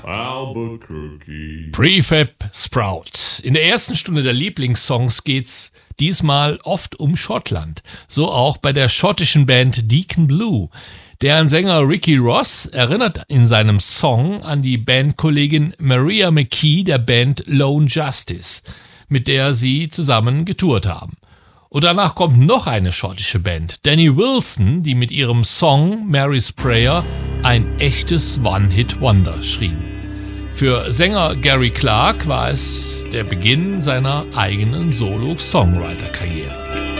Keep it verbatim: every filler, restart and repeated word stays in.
Albuquerque. Prefab Sprout. In der ersten Stunde der Lieblingssongs geht's diesmal oft um Schottland. So auch bei der schottischen Band Deacon Blue. Deren Sänger Ricky Ross erinnert in seinem Song an die Bandkollegin Maria McKee der Band Lone Justice, mit der sie zusammen getourt haben. Und danach kommt noch eine schottische Band, Danny Wilson, die mit ihrem Song Mary's Prayer ein echtes One-Hit-Wonder schrieben. Für Sänger Gary Clark war es der Beginn seiner eigenen Solo-Songwriter-Karriere.